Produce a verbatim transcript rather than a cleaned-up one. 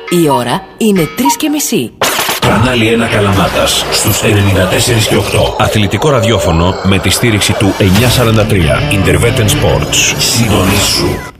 Η ώρα είναι τρεις και μισή. Κανάλι ένα Καλαμάτας στους ενενήντα τέσσερα και οκτώ. Αθλητικό ραδιόφωνο με τη στήριξη του εννιακόσια σαράντα τρία Interveten Sports. Συντονίσου.